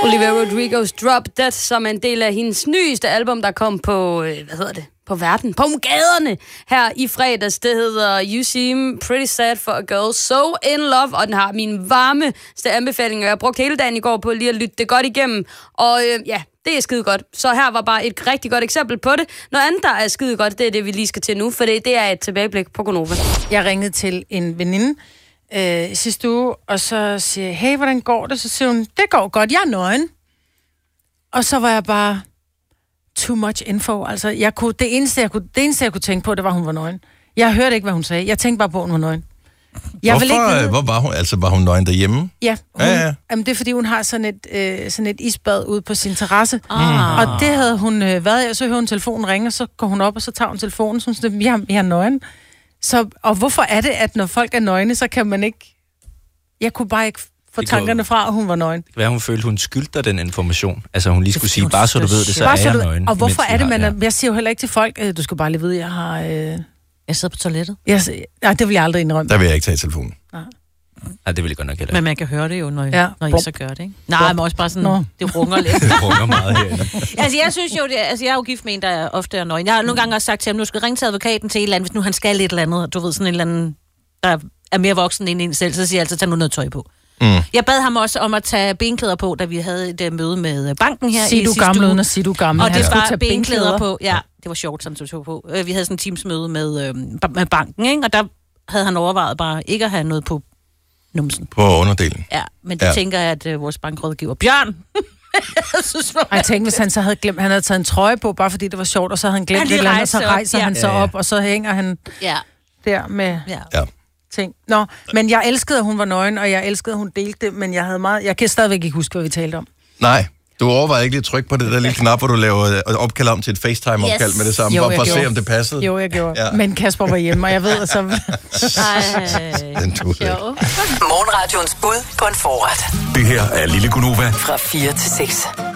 Olivia Rodrigo's Drop Dead, som er en del af hendes nyeste album, der kom på, på gaderne her i fredags. Det hedder You Seem Pretty Sad for a Girl So In Love, og den har mine varmeste anbefalinger. Jeg har brugt hele dagen i går på lige at lytte det godt igennem, og det er skide godt. Så her var bare et rigtig godt eksempel på det. Noget andet, der er skide godt, det er det, vi lige skal til nu, for det er et tilbageblik på Gonova. Jeg ringede til en veninde sidste uge, og så siger jeg, hey, hvordan går det? Så siger hun, det går godt, jeg er nøgen. Og så var jeg bare, too much info. Altså, det eneste, jeg kunne tænke på, det var, hun var nøgen. Jeg hørte ikke, hvad hun sagde. Jeg tænkte bare på, hun var nøgen. Hvor var hun? Altså, var hun nøgen derhjemme? Ja. Jamen, det er, fordi hun har sådan et isbad ude på sin terrasse. Og det havde hun været. Så hører hun telefonen ringe, og så går hun op, og så tager hun telefonen, så synes jeg er nøgen. Og hvorfor er det, at når folk er nøgne, så kan man ikke... Jeg kunne bare ikke få tankerne fra, at hun var nøgen. Det kan være, hun følte, hun skyldte den information. Altså, hun lige skulle sige, bare så du ved det, så er jeg nøgen. Og hvorfor er det, jeg siger jo heller ikke til folk, du skal bare lige vide, jeg har... Jeg sidder på toilettet. Nej, det vil jeg aldrig indrømme. Der vil jeg ikke tage telefonen. Nej, det vil jeg godt nok heller. Men man kan høre det jo, når I så gør det, ikke? Nej, men også bare sådan, det runger lidt. Det runger meget herinde. Altså, jeg synes jo, jeg er jo gift med en, der ofte er nøgen. Jeg har nogle gange også sagt til ham, nu skal ringe til advokaten til et eller andet, hvis nu han skal et eller andet, du ved, sådan en eller anden, der er mere voksen end en selv, så siger jeg altid, tag nu noget tøj på. Jeg bad ham også om at tage benklæder på, da vi havde et møde med banken her i sidste uge. Sig du gammel. Og det var benklæder på. Ja, det var sjovt, sådan tog på. Vi havde sådan en teamsmøde med banken, ikke? Og der havde han overvejet bare ikke at have noget på numsen. På underdelen. Ja, men det tænker jeg, at vores bankrådgiver Bjørn... jeg tænkte, hvis han så havde glemt, han havde taget en trøje på, bare fordi det var sjovt, og så havde han glemt det eller andet, og så rejser han så op, og så hænger han der med ting. Nå, men jeg elskede, at hun var nøgen, og jeg elskede, at hun delte det, men jeg kan stadigvæk ikke huske, hvad vi talte om. Nej. Du overvejede ikke lige at trykke på det der lille knap, hvor du laver opkald om til et FaceTime-opkald med det samme, for at se, om det passede? Jo, jeg gjorde. Ja. Men Kasper var hjemme, og jeg ved, at så... Den Morgenradions bud på en forret. Det her er Lille Gonova. Fra 4 til 6.